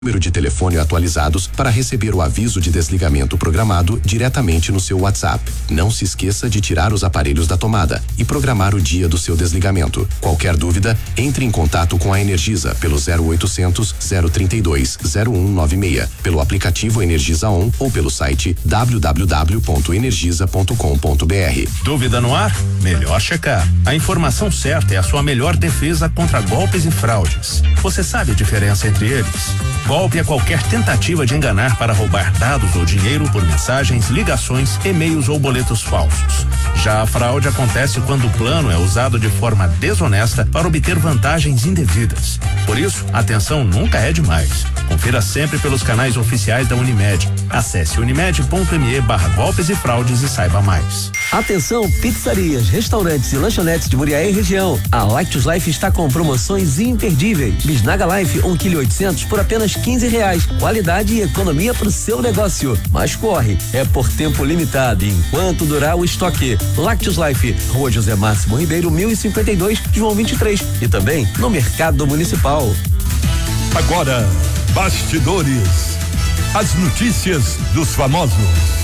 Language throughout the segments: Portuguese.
Número de telefone atualizados para receber o aviso de desligamento programado diretamente no seu WhatsApp. Não se esqueça de tirar os aparelhos da tomada e programar o dia do seu desligamento. Qualquer dúvida, entre em contato com a Energisa pelo 0800 032 0196, pelo aplicativo Energisa On ou pelo site www.energisa.com.br. Dúvida no ar? Melhor checar. A informação certa é a sua melhor defesa contra golpes e fraudes. Você sabe a diferença entre eles? Golpe é qualquer tentativa de enganar para roubar dados ou dinheiro por mensagens, ligações, e-mails ou boletos falsos. Já a fraude acontece quando o plano é usado de forma desonesta para obter vantagens indevidas. Por isso, atenção nunca é demais. Confira sempre pelos canais oficiais da Unimed. Acesse unimed.me/golpes e fraudes e saiba mais. Atenção, pizzarias, restaurantes e lanchonetes de Muriaé e região. A Lactus Life está com promoções imperdíveis. Bisnaga Life 1,8 kg por apenas R$15. Qualidade e economia para o seu negócio. Mas corre, é por tempo limitado, enquanto durar o estoque. Lactus Life, Rua José Máximo Ribeiro, 1052, João 23. E também no Mercado Municipal. Agora, bastidores. As notícias dos famosos.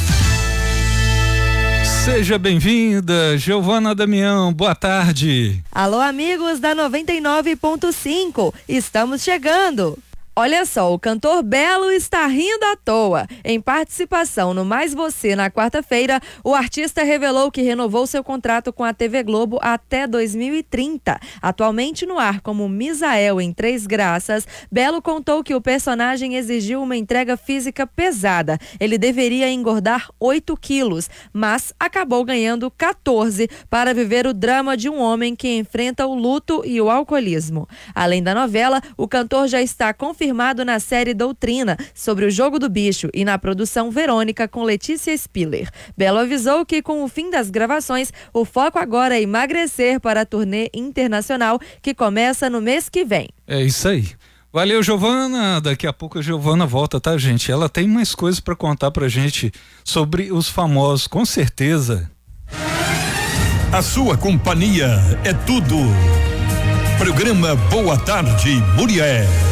Seja bem-vinda, Giovana Damião, boa tarde. Alô, amigos da 99.5, estamos chegando. Olha só, o cantor Belo está rindo à toa. Em participação no Mais Você na quarta-feira, o artista revelou que renovou seu contrato com a TV Globo até 2030. Atualmente no ar como Misael em Três Graças, Belo contou que o personagem exigiu uma entrega física pesada. Ele deveria engordar 8 quilos, mas acabou ganhando 14 para viver o drama de um homem que enfrenta o luto e o alcoolismo. Além da novela, o cantor já está confirmado na série Doutrina, sobre o jogo do bicho, e na produção Verônica com Letícia Spiller. Belo avisou que com o fim das gravações, o foco agora é emagrecer para a turnê internacional que começa no mês que vem. É isso aí. Valeu, Giovana. Daqui a pouco a Giovana volta, tá, gente? Ela tem mais coisas para contar pra gente sobre os famosos, com certeza. A sua companhia é tudo. Programa Boa Tarde, Muriaé.